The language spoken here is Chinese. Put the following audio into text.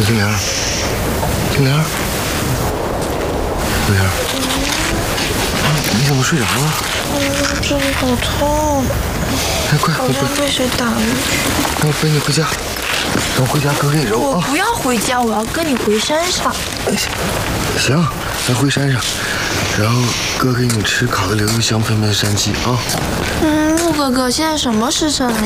金莲，金莲，金莲，你怎么睡着了？ 这里好痛。 哎，快， 好像被谁打了去。 那我背你回家，等我回家哥给你揉啊。 我不要回家，我要跟你回山上。 行，咱回山上，然后哥给你吃烤的刘油香喷喷山鸡啊。 陆哥哥，现在什么时辰了